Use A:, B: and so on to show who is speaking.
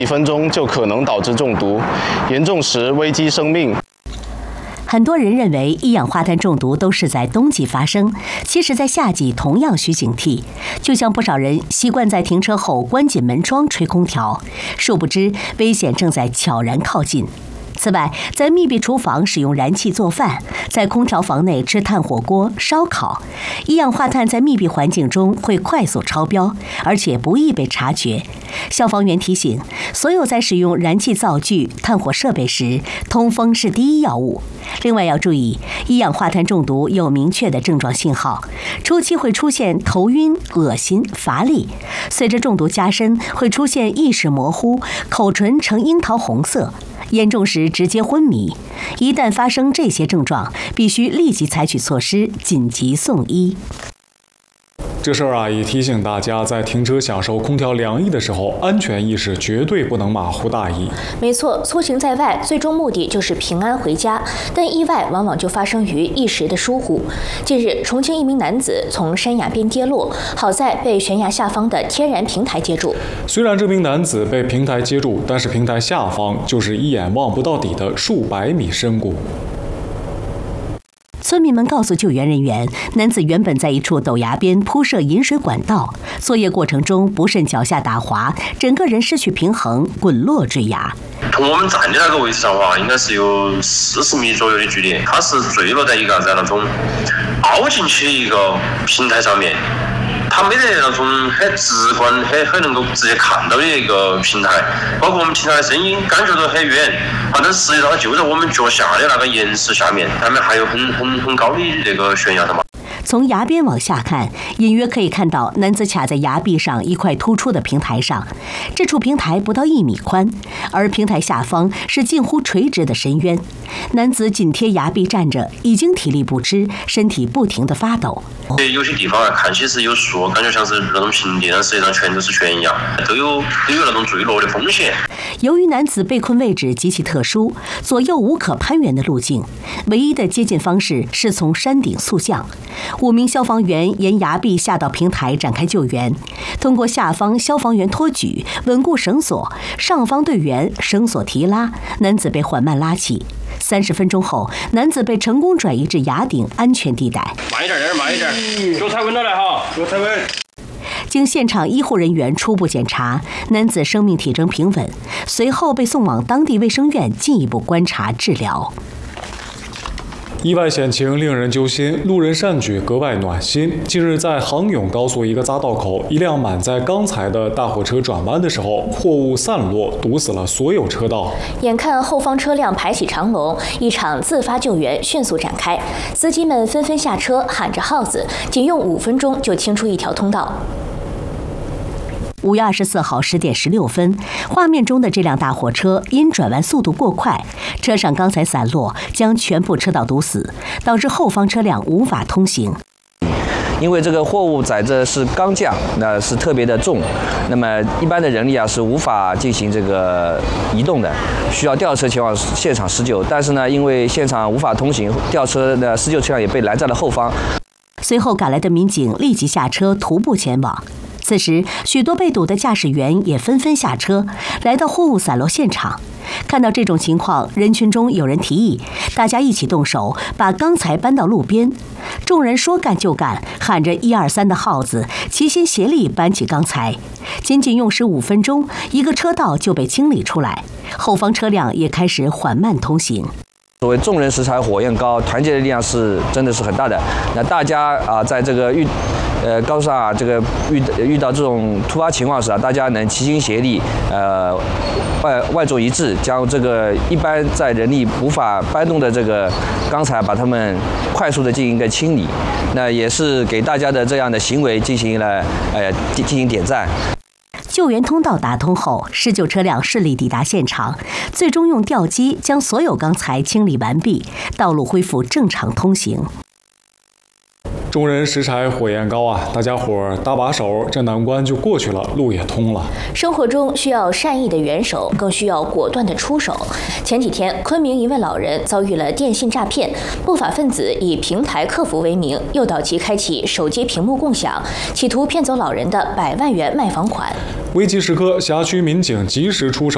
A: 几分钟就可能导致中毒，严重时危及生命。
B: 很多人认为一氧化碳中毒都是在冬季发生，其实在夏季同样需警惕。就像不少人习惯在停车后关紧门窗吹空调，殊不知危险正在悄然靠近。此外，在密闭厨房使用燃气做饭，在空调房内吃炭火锅、烧烤，一氧化碳在密闭环境中会快速超标，而且不易被察觉。消防员提醒，所有在使用燃气灶具、炭火设备时，通风是第一要务。另外要注意，一氧化碳中毒有明确的症状信号，初期会出现头晕、恶心、乏力，随着中毒加深，会出现意识模糊、口唇呈樱桃红色。严重时直接昏迷，一旦发生这些症状，必须立即采取措施，紧急送医。
C: 这事儿也提醒大家，在停车享受空调凉意的时候，安全意识绝对不能马虎大意。
D: 没错，出行在外，最终目的就是平安回家，但意外往往就发生于一时的疏忽。近日，重庆一名男子从山崖边跌落，好在被悬崖下方的天然平台接住。
C: 虽然这名男子被平台接住，但是平台下方就是一眼望不到底的数百米深谷。
B: 村民们告诉救援人员，男子原本在一处陡崖边铺设引水管道，作业过程中不慎脚下打滑，整个人失去平衡，滚落坠崖。
E: 从我们站的那个位置上的话，应该是有40米左右的距离，他是坠落在一个那种凹进去的一个平台上面。它没得那种很直观、很能够直接看到的一个平台，包括我们平台的声音感觉都很远，但实际上就在我们脚下的那个岩石下面，下面还有很高的那个悬崖的嘛。
B: 从崖边往下看，隐约可以看到男子卡在崖壁上一块突出的平台上，这处平台不到1米宽，而平台下方是近乎垂直的深渊。男子紧贴崖壁站着，已经体力不支，身体不停地发抖。
E: 有些地方看起是有树，感觉像是那种平地，但实际上全都是悬崖，都有那种坠落的风险。
B: 由于男子被困位置极其特殊，左右无可攀援的路径，唯一的接近方式是从山顶速降。5名消防员沿崖壁下到平台展开救援，通过下方消防员托举、稳固绳索，上方队员绳索提拉，男子被缓慢拉起。30分钟后，男子被成功转移至崖顶安全地带。
E: 慢一点，慢一点，给我踩稳了来哈，给我踩稳。
B: 经现场医护人员初步检查，男子生命体征平稳，随后被送往当地卫生院进一步观察治疗。
C: 意外险情令人揪心，路人善举格外暖心。近日，在杭甬高速一个匝道口，一辆满载钢材的大货车转弯的时候，货物散落，堵死了所有车道。
D: 眼看后方车辆排起长龙，一场自发救援迅速展开，司机们纷纷下车，喊着号子，仅用5分钟就清出一条通道。
B: 5月24号10点16分，画面中的这辆大货车因转弯速度过快，车上钢材散落，将全部车道堵死，导致后方车辆无法通行。
F: 因为这个货物载着是钢架，那是特别的重，那么一般的人力是无法进行这个移动的，需要吊车前往现场施救。但是呢，因为现场无法通行，吊车的施救车辆也被拦在了后方。
B: 随后赶来的民警立即下车徒步前往。此时，许多被堵的驾驶员也纷纷下车，来到货物散落现场。看到这种情况，人群中有人提议，大家一起动手，把钢材搬到路边。众人说干就干，喊着1、2、3的号子，齐心协力搬起钢材。仅仅用时5分钟，一个车道就被清理出来，后方车辆也开始缓慢通行。
F: 所谓众人拾柴火焰高，团结的力量是真的是很大的。那大家在这个高速上这个遇到这种突发情况时大家能齐心协力，万众一致，将这个一般在人力无法搬动的这个钢材，把它们快速的进行一个清理。那也是给大家的这样的行为进行点赞。
B: 救援通道打通后，施救车辆顺利抵达现场，最终用吊机将所有钢材清理完毕，道路恢复正常通行。
C: 众人拾柴火焰高大家伙儿搭把手，这难关就过去了，路也通了。
D: 生活中需要善意的援手，更需要果断的出手。前几天，昆明一位老人遭遇了电信诈骗，不法分子以平台客服为名，诱导其开启手机屏幕共享，企图骗走老人的100万元卖房款。
C: 危急时刻，辖区民警及时出手。